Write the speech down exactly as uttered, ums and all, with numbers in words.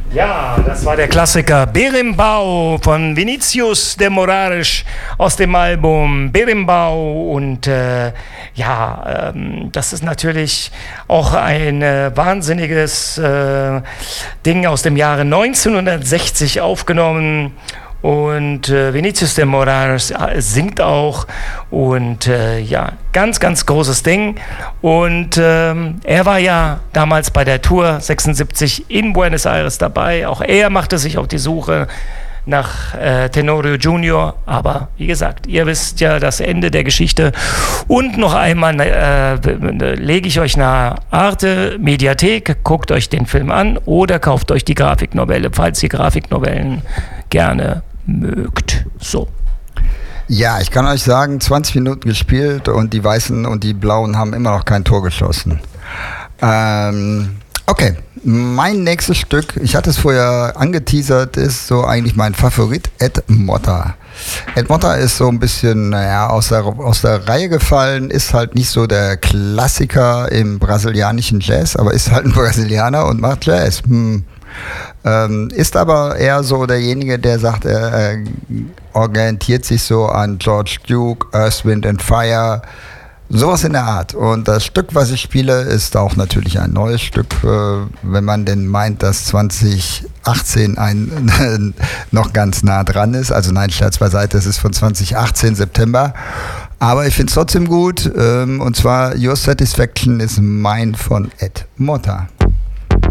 Ja, das war der Klassiker Berimbau von Vinicius de Moraes aus dem Album Berimbau. Und äh, ja, ähm, das ist natürlich auch ein äh, wahnsinniges äh, Ding aus dem Jahre neunzehnhundertsechzig aufgenommen. Und äh, Vinicius de Moraes singt auch und äh, ja, ganz, ganz großes Ding. Und ähm, er war ja damals bei der Tour sechsundsiebzig in Buenos Aires dabei. Auch er machte sich auf die Suche nach äh, Tenorio Junior. Aber wie gesagt, ihr wisst ja das Ende der Geschichte. Und noch einmal äh, lege ich euch nahe, Arte Mediathek, guckt euch den Film an oder kauft euch die Grafiknovelle, falls ihr Grafiknovellen gerne mögt. So. Ja, ich kann euch sagen, zwanzig Minuten gespielt und die Weißen und die Blauen haben immer noch kein Tor geschossen. Ähm, okay, mein nächstes Stück, ich hatte es vorher angeteasert, ist so eigentlich mein Favorit, Ed Motta. Ed Motta ist so ein bisschen, naja, aus der, aus der Reihe gefallen, ist halt nicht so der Klassiker im brasilianischen Jazz, aber ist halt ein Brasilianer und macht Jazz. Hm. Ähm, ist aber eher so derjenige, der sagt, er, er orientiert sich so an George Duke, Earth, Wind and Fire, sowas in der Art. Und das Stück, was ich spiele, ist auch natürlich ein neues Stück, äh, wenn man denn meint, dass zwanzig achtzehn ein, noch ganz nah dran ist. Also nein, Scherz beiseite, es ist von zwanzig achtzehn, September. Aber ich finde es trotzdem gut. Ähm, und zwar Your Satisfaction is Mine von Ed Motta.